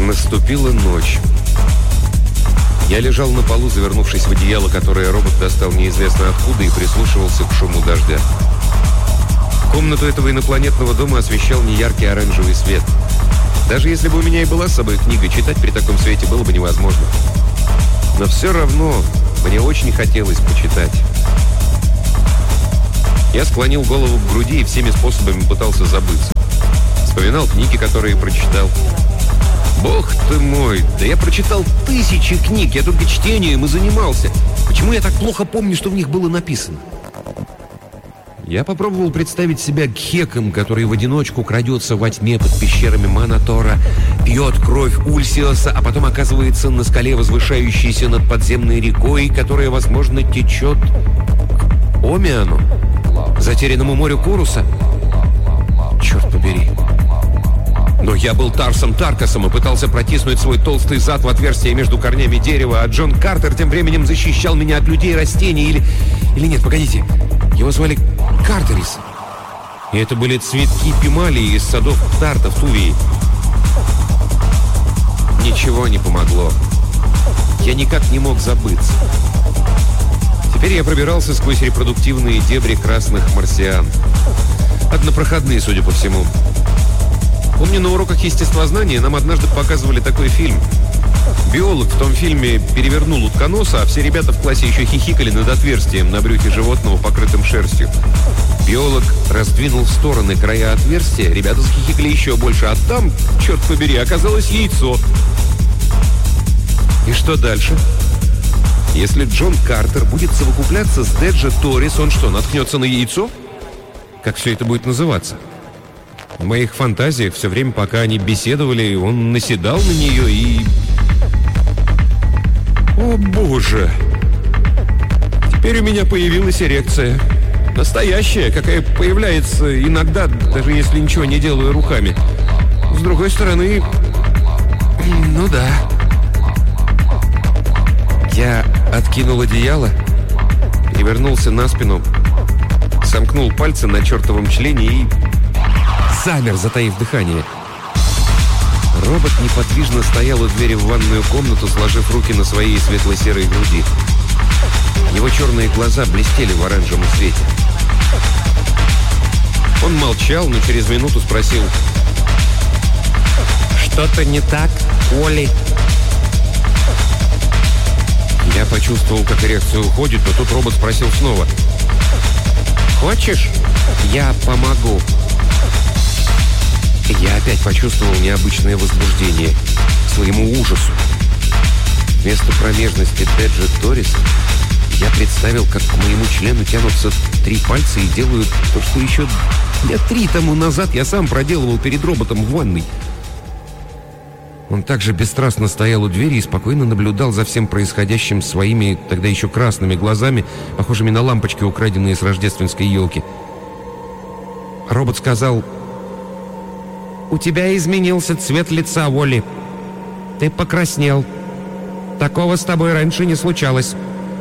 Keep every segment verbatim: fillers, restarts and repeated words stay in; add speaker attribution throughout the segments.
Speaker 1: Наступила ночь. Я лежал на полу, завернувшись в одеяло, которое робот достал неизвестно откуда, и прислушивался к шуму дождя. Комнату этого инопланетного дома освещал неяркий оранжевый свет. Даже если бы у меня и была с собой книга, читать при таком свете было бы невозможно. Но все равно мне очень хотелось почитать. Я склонил голову к груди и всеми способами пытался забыться. Вспоминал книги, которые прочитал. Бог ты мой, да я прочитал тысячи книг, я только чтением и занимался. Почему я так плохо помню, что в них было написано? Я попробовал представить себя Гхеком, который в одиночку крадется во тьме под пещерами Манатора, пьет кровь Ульсиоса, а потом оказывается на скале, возвышающейся над подземной рекой, которая, возможно, течет к Омиану, затерянному морю Куруса. Черт побери. Но я был Тарсом Таркасом и пытался протиснуть свой толстый зад в отверстие между корнями дерева, а Джон Картер тем временем защищал меня от людей и растений. Или... Или нет, погодите. Его звали Картерис. И это были цветки пималии из садов Птарта в Тувии. Ничего не помогло. Я никак не мог забыться. Теперь я пробирался сквозь репродуктивные дебри красных марсиан. Однопроходные, судя по всему. Помню, на уроках естествознания нам однажды показывали такой фильм. Биолог в том фильме перевернул утконоса, а все ребята в классе еще хихикали над отверстием на брюхе животного, покрытым шерстью. Биолог раздвинул в стороны края отверстия, ребята захихикали еще больше, а там, черт побери, оказалось яйцо. И что дальше? Если Джон Картер будет совокупляться с Деджи Торис, он что, наткнется на яйцо? Как все это будет называться? В моих фантазиях все время, пока они беседовали, он наседал на нее и... О, боже! Теперь у меня появилась эрекция. Настоящая, какая появляется иногда, даже если ничего не делаю руками. С другой стороны... Ну да. Я откинул одеяло, перевернулся на спину, сомкнул пальцы на чертовом члене и... замер, затаив дыхание. Робот неподвижно стоял у двери в ванную комнату, сложив руки на своей светло-серой груди. Его черные глаза блестели в оранжевом свете. Он молчал, но через минуту спросил: «Что-то не так, Оли?» Я почувствовал, как эрекция уходит, но тут робот спросил снова: «Хочешь, я помогу?» Я опять почувствовал необычное возбуждение, к своему ужасу. Вместо промежности Деджи Торис я представил, как к моему члену тянутся три пальца и делают то, что еще лет три тому назад я сам проделывал перед роботом в ванной. Он также бесстрастно стоял у двери и спокойно наблюдал за всем происходящим своими тогда еще красными глазами, похожими на лампочки, украденные с рождественской елки. Робот сказал: «У тебя изменился цвет лица, Уолли. Ты покраснел. Такого с тобой раньше не случалось».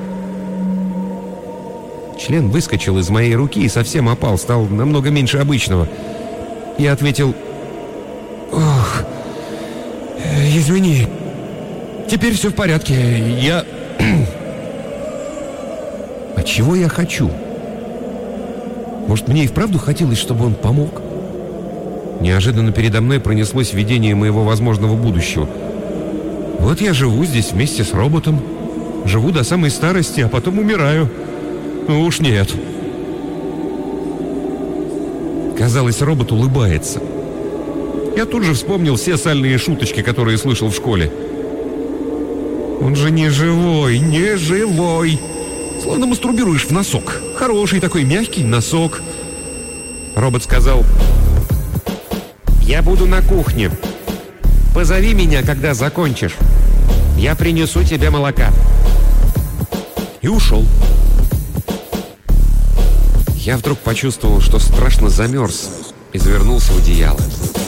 Speaker 1: Член выскочил из моей руки и совсем опал, стал намного меньше обычного. Я ответил: «Ох, извини. Теперь все в порядке. Я...» А чего я хочу? Может, мне и вправду хотелось, чтобы он помог? Неожиданно передо мной пронеслось видение моего возможного будущего. Вот я живу здесь вместе с роботом. Живу до самой старости, а потом умираю. Ну уж нет. Казалось, робот улыбается. Я тут же вспомнил все сальные шуточки, которые слышал в школе. Он же не живой, не живой. Словно мастурбируешь в носок. Хороший такой мягкий носок. Робот сказал: «Я буду на кухне. Позови меня, когда закончишь. Я принесу тебе молока». И ушел. Я вдруг почувствовал, что страшно замерз, и завернулся в одеяло.